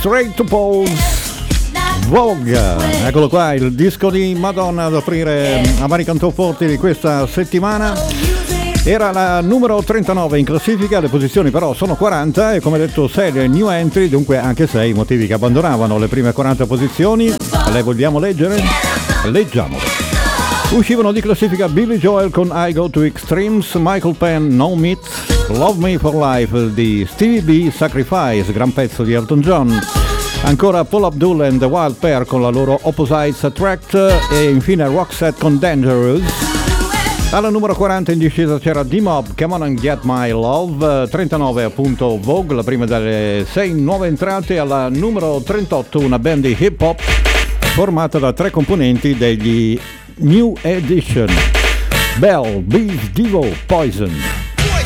Straight to Pose, Vogue. Eccolo qua, il disco di Madonna ad aprire American Top 40 di questa settimana. Era la numero 39 in classifica, le posizioni però sono 40 e come detto 6 new entry, dunque anche 6 motivi che abbandonavano le prime 40 posizioni. Le vogliamo leggere? Leggiamole. Uscivano di classifica Billy Joel con I Go to Extremes, Michael Penn No Meat, Love Me for Life di Stevie B, Sacrifice, gran pezzo di Elton John. Ancora Paul Abdul and the Wild Pair con la loro Opposites Attract e infine Roxette con Dangerous. Alla numero 40 in discesa c'era D-Mob, Come On and Get My Love, 39 appunto Vogue, la prima delle 6 nuove entrate. Alla numero 38 una band di hip hop formata da 3 componenti degli New Edition, Bell, Beef, Devo, Poison.